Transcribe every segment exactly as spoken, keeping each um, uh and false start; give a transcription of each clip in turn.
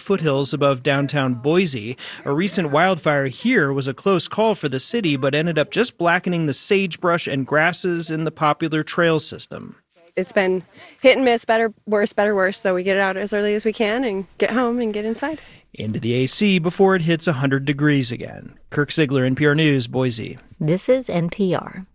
foothills above downtown Boise. A recent wildfire here was a close call for the city, but ended up just blackening the sagebrush and grasses in the popular trail system. It's been hit and miss, better, worse, better, worse, so we get it out as early as we can and get home and get inside. Into the A C before it hits one hundred degrees again. Kirk Ziegler, N P R News, Boise. This is N P R.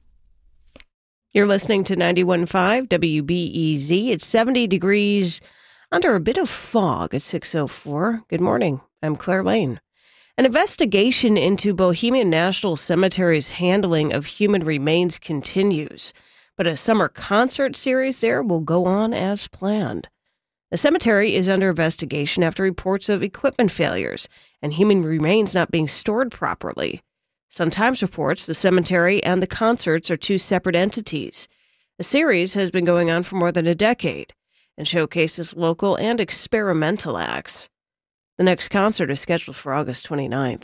You're listening to ninety-one point five W B E Z. It's seventy degrees under a bit of fog at six oh four. Good morning. I'm Claire Lane. An investigation into Bohemian National Cemetery's handling of human remains continues, but a summer concert series there will go on as planned. The cemetery is under investigation after reports of equipment failures and human remains not being stored properly. Sun-Times reports the cemetery and the concerts are two separate entities. The series has been going on for more than a decade and showcases local and experimental acts. The next concert is scheduled for August twenty-ninth.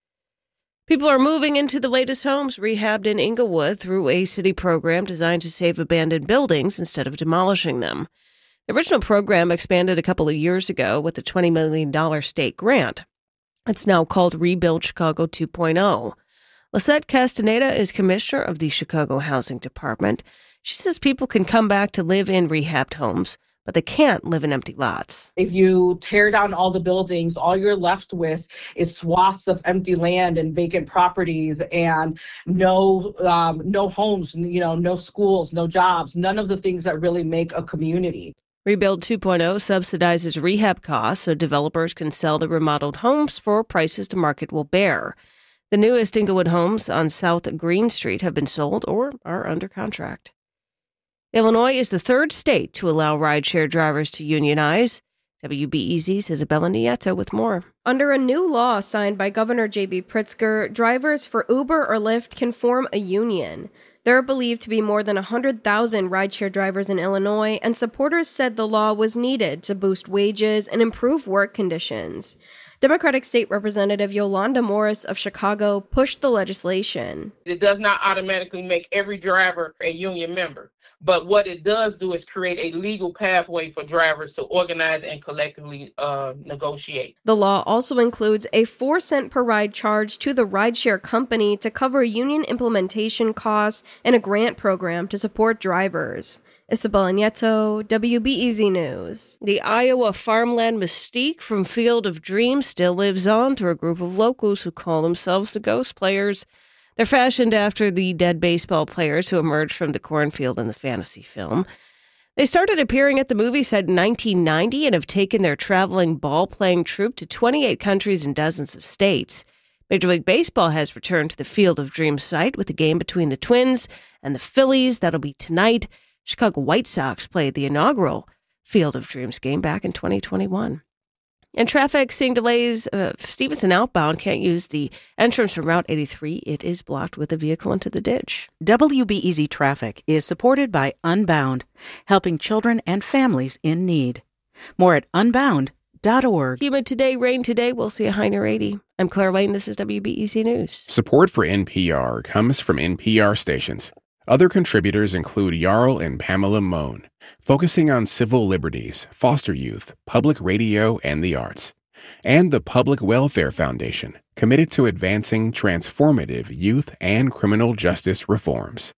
People are moving into the latest homes rehabbed in Inglewood through a city program designed to save abandoned buildings instead of demolishing them. The original program expanded a couple of years ago with a twenty million dollars state grant. It's now called Rebuild Chicago two point oh. Lisette Castaneda is commissioner of the Chicago Housing Department. She says people can come back to live in rehabbed homes, but they can't live in empty lots. If you tear down all the buildings, all you're left with is swaths of empty land and vacant properties and no um, no homes, you know, no schools, no jobs, none of the things that really make a community. Rebuild two point oh subsidizes rehab costs so developers can sell the remodeled homes for prices the market will bear. The newest Inglewood homes on South Green Street have been sold or are under contract. Illinois is the third state to allow rideshare drivers to unionize. W B E Z's Isabella Nieto with more. Under a new law signed by Governor J B Pritzker, drivers for Uber or Lyft can form a union. There are believed to be more than one hundred thousand rideshare drivers in Illinois, and supporters said the law was needed to boost wages and improve work conditions. Democratic State Representative Yolanda Morris of Chicago pushed the legislation. It does not automatically make every driver a union member, but what it does do is create a legal pathway for drivers to organize and collectively uh, negotiate. The law also includes a four cent per ride charge to the rideshare company to cover union implementation costs and a grant program to support drivers. Isabella Nieto, W B E Z News. The Iowa farmland mystique from Field of Dreams still lives on through a group of locals who call themselves the Ghost Players. They're fashioned after the dead baseball players who emerged from the cornfield in the fantasy film. They started appearing at the movie set in nineteen ninety and have taken their traveling ball-playing troupe to twenty-eight countries and dozens of states. Major League Baseball has returned to the Field of Dreams site with a game between the Twins and the Phillies. That'll be tonight. Chicago White Sox played the inaugural Field of Dreams game back in twenty twenty-one. And traffic seeing delays. Uh, Stevenson outbound can't use the entrance from Route eighty-three. It is blocked with a vehicle into the ditch. W B E Z Traffic is supported by Unbound, helping children and families in need. More at unbound dot org. Humid today, rain today. We'll see a high near eighty. I'm Claire Lane. This is W B E Z News. Support for N P R comes from N P R stations. Other contributors include Jarl and Pamela Moan, focusing on civil liberties, foster youth, public radio, and the arts. And the Public Welfare Foundation, committed to advancing transformative youth and criminal justice reforms.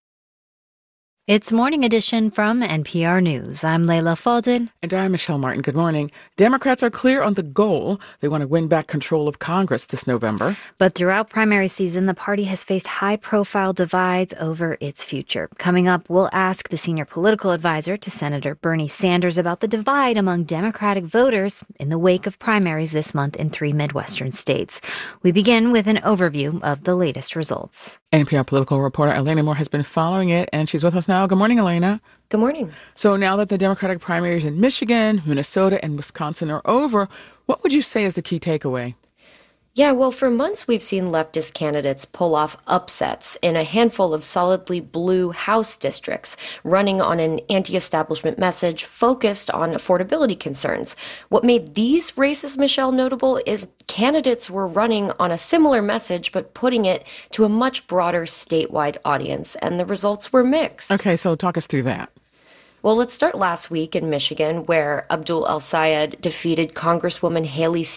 It's Morning Edition from N P R News. I'm Layla Faldin. And I'm Michelle Martin. Good morning. Democrats are clear on the goal. They want to win back control of Congress this November. But throughout primary season, the party has faced high-profile divides over its future. Coming up, we'll ask the senior political advisor to Senator Bernie Sanders about the divide among Democratic voters in the wake of primaries this month in three Midwestern states. We begin with an overview of the latest results. N P R political reporter Elena Moore has been following it, and she's with us now. Good morning, Elena. Good morning. So now that the Democratic primaries in Michigan, Minnesota, and Wisconsin are over, what would you say is the key takeaway? Yeah, well, for months we've seen leftist candidates pull off upsets in a handful of solidly blue House districts, running on an anti-establishment message focused on affordability concerns. What made these races, Michelle, notable is candidates were running on a similar message, but putting it to a much broader statewide audience, and the results were mixed. Okay, so talk us through that. Well, let's start last week in Michigan, where Abdul El-Sayed defeated Congresswoman Haley